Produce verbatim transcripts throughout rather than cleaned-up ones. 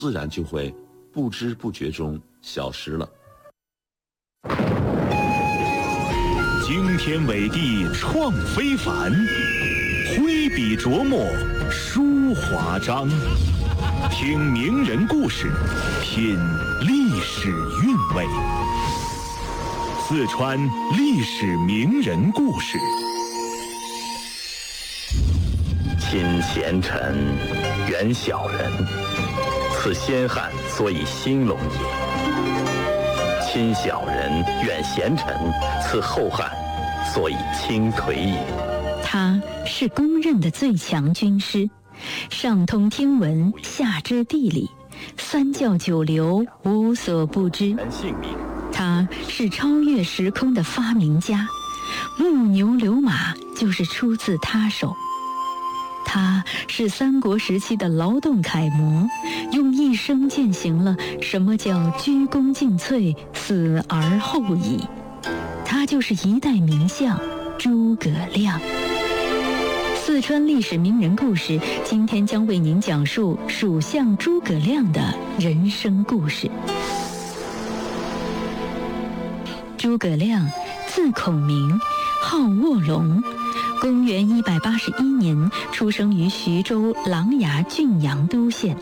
自然就会不知不觉中消失了。 惊天伟地创非凡，挥笔琢磨书华章。听名人故事，品历史韵味。四川历史名人故事。 亲贤臣，远小人，此先汉所以兴隆也；亲小人，远贤臣，此后汉所以倾颓也。 他是公认的最强军师，上通天文，下知地理，三教九流无所不知。他是超越时空的发明家，木牛流马就是出自他手。他是三国时期的劳动楷模，用一生践行了什么叫鞠躬尽瘁，死而后已。他就是一代名相诸葛亮。四川历史名人故事，今天将为您讲述蜀相诸葛亮的人生故事。诸葛亮，字孔明，号卧龙。公元一百八十一年出生于徐州琅琊郡阳都县。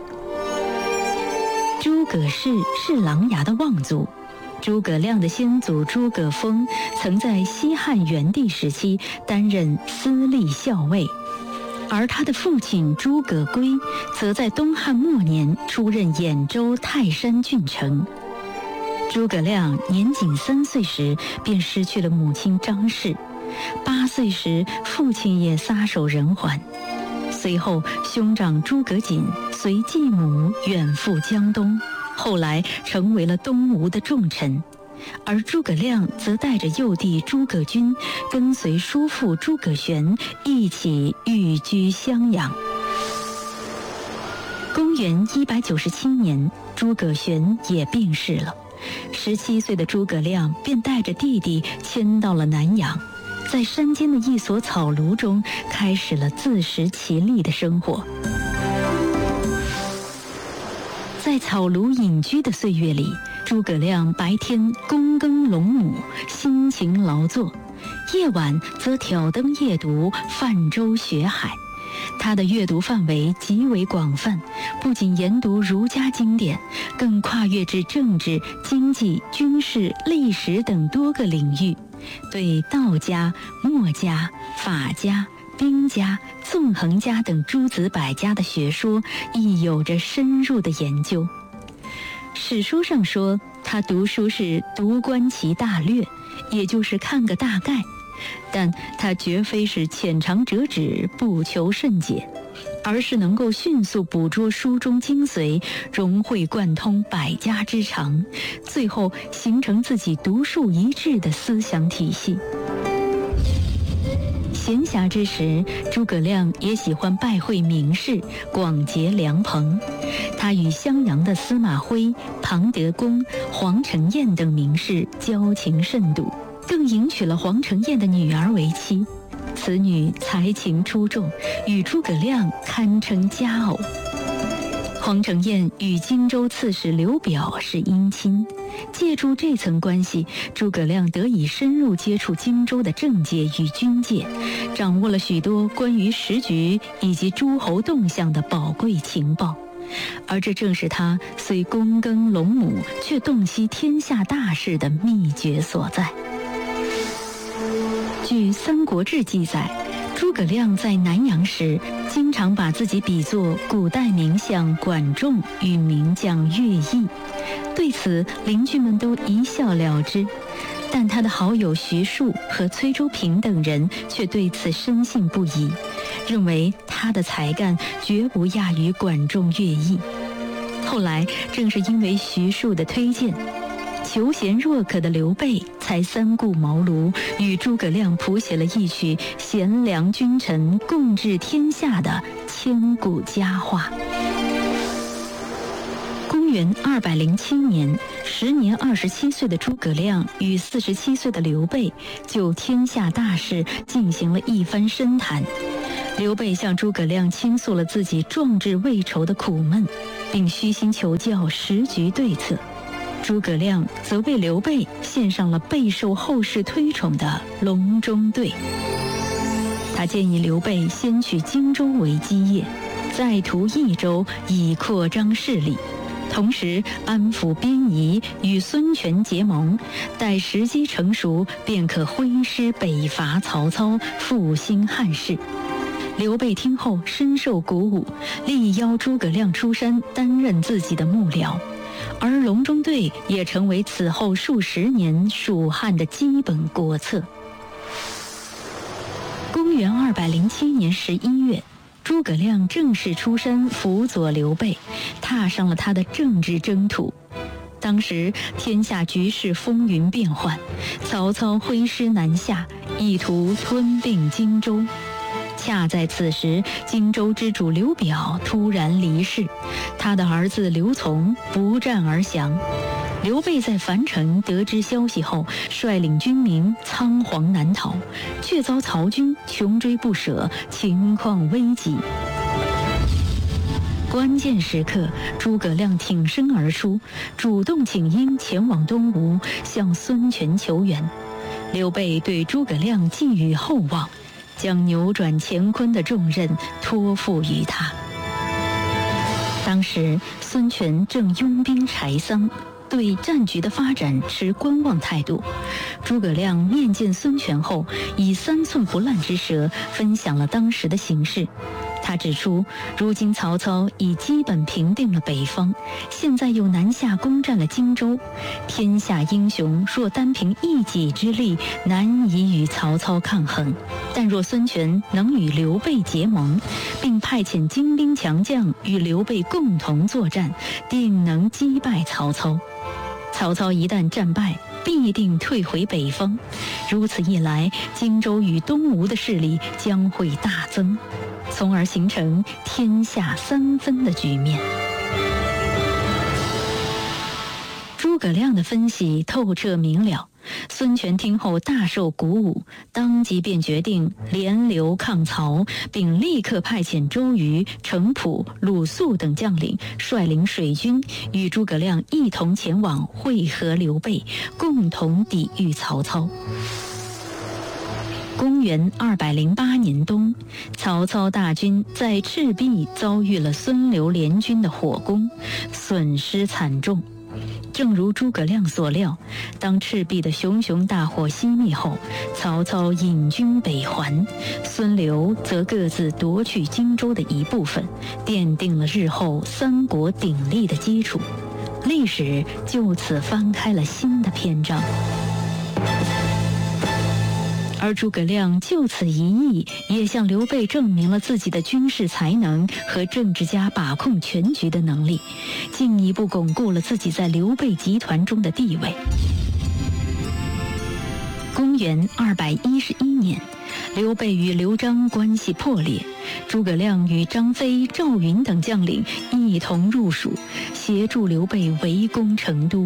诸葛氏是琅琊的望族，诸葛亮的先祖诸葛丰曾在西汉元帝时期担任司隶校尉，而他的父亲诸葛圭则在东汉末年出任兖州泰山郡丞。诸葛亮年仅三岁时便失去了母亲张氏，八岁时父亲也撒手人寰。随后兄长诸葛瑾随继母远赴江东，后来成为了东吴的重臣，而诸葛亮则带着幼弟诸葛均跟随叔父诸葛玄一起寓居襄阳。公元一百九十七年，诸葛玄也病逝了，十七岁的诸葛亮便带着弟弟迁到了南阳，在山间的一所草庐中开始了自食其力的生活。在草庐隐居的岁月里，诸葛亮白天躬耕陇亩，辛勤劳作，夜晚则挑灯夜读，泛舟学海。他的阅读范围极为广泛，不仅研读儒家经典，更跨越至政治、经济、军事、历史等多个领域，对道家、墨家、法家、兵家、纵横家等诸子百家的学说亦有着深入的研究。史书上说，他读书是读观其大略，也就是看个大概，但他绝非是浅尝辄止，不求甚解，而是能够迅速捕捉书中精髓，融会贯通百家之长，最后形成自己独树一帜的思想体系。闲暇之时，诸葛亮也喜欢拜会名士，广结良朋。他与襄阳的司马徽、庞德公、黄承彦等名士交情甚笃，更迎娶了黄承彦的女儿为妻。此女才情出众，与诸葛亮堪称佳偶。黄承彦与荆州刺史刘表是姻亲，借助这层关系，诸葛亮得以深入接触荆州的政界与军界，掌握了许多关于时局以及诸侯动向的宝贵情报。而这正是他虽躬耕陇亩却洞悉天下大事的秘诀所在。据《三国志》记载，诸葛亮在南阳时，经常把自己比作古代名相管仲与名将乐毅，对此邻居们都一笑了之。但他的好友徐庶和崔州平等人却对此深信不疑，认为他的才干绝不亚于管仲、乐毅。后来正是因为徐庶的推荐，求贤若渴的刘备才三顾茅庐，与诸葛亮谱写了一曲贤良君臣共治天下的千古佳话。公元二百零七年，时年二十七岁的诸葛亮与四十七岁的刘备就天下大事进行了一番深谈。刘备向诸葛亮倾诉了自己壮志未酬的苦闷， 并虚心求教时局对策。诸葛亮则为刘备献上了备受后世推崇的隆中对。他建议刘备先取荆州为基业，再图益州以扩张势力，同时安抚边夷，与孙权结盟，待时机成熟，便可挥师北伐曹操，复兴汉室。刘备听后深受鼓舞，力邀诸葛亮出山担任自己的幕僚，而隆中对也成为此后数十年蜀汉的基本国策。公元二百零七年十一月，诸葛亮正式出山辅佐刘备，踏上了他的政治征途。当时天下局势风云变幻，曹操挥师南下，意图吞并荆州。恰在此时，荆州之主刘表突然离世，他的儿子刘琮不战而降。刘备在樊城得知消息后，率领军民仓皇南逃，却遭曹军穷追不舍，情况危急。关键时刻，诸葛亮挺身而出，主动请缨前往东吴，向孙权求援。刘备对诸葛亮寄予厚望，将扭转乾坤的重任托付于他。当时孙权正拥兵柴桑，对战局的发展持观望态度。诸葛亮面见孙权后，以三寸不烂之舌分享了当时的形势。他指出，如今曹操已基本平定了北方，现在又南下攻占了荆州，天下英雄若单凭一己之力，难以与曹操抗衡。但若孙权能与刘备结盟，并派遣精兵强将与刘备共同作战，定能击败曹操。曹操一旦战败，必定退回北方，如此一来，荆州与东吴的势力将会大增，从而形成天下三分的局面。诸葛亮的分析透彻明了，孙权听后大受鼓舞，当即便决定联刘抗曹，并立刻派遣周瑜、程普、鲁肃等将领率领水军，与诸葛亮一同前往会合刘备，共同抵御曹操。公元二百零八年冬，曹操大军在赤壁遭遇了孙刘联军的火攻，损失惨重。正如诸葛亮所料，当赤壁的熊熊大火熄灭后，曹操引军北还，孙刘则各自夺取荆州的一部分，奠定了日后三国鼎立的基础。历史就此翻开了新的篇章。而诸葛亮就此一役，也向刘备证明了自己的军事才能和政治家把控全局的能力，进一步巩固了自己在刘备集团中的地位。公元二百一十一年，刘备与刘璋关系破裂，诸葛亮与张飞、赵云等将领一同入蜀，协助刘备围攻成都。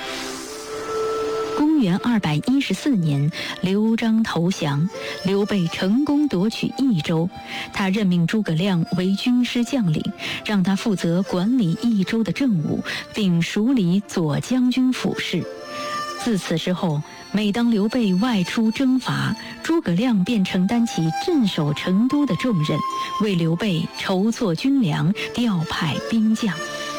公元二百一十四年，刘璋投降，刘备成功夺取益州。他任命诸葛亮为军师将领，让他负责管理益州的政务，并署理左将军府事。自此之后，每当刘备外出征伐，诸葛亮便承担起镇守成都的重任，为刘备筹措军粮，调派兵将。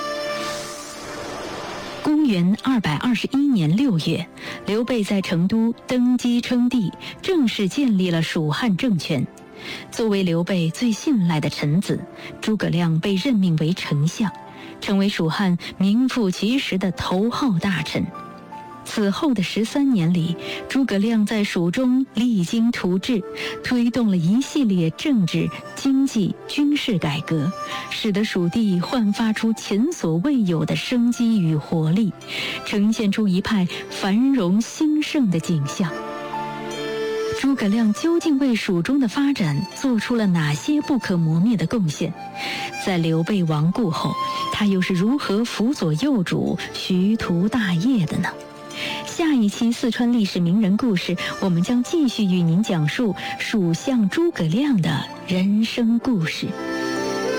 公元二百二十一年六月，刘备在成都登基称帝，正式建立了蜀汉政权。作为刘备最信赖的臣子，诸葛亮被任命为丞相，成为蜀汉名副其实的头号大臣。此后的十三年里，诸葛亮在蜀中励精图治，推动了一系列政治、经济、军事改革，使得蜀地焕发出前所未有的生机与活力，呈现出一派繁荣兴盛的景象。诸葛亮究竟为蜀中的发展做出了哪些不可磨灭的贡献？在刘备亡故后，他又是如何辅佐幼主，徐图大业的呢？下一期四川历史名人故事，我们将继续与您讲述蜀相诸葛亮的人生故事。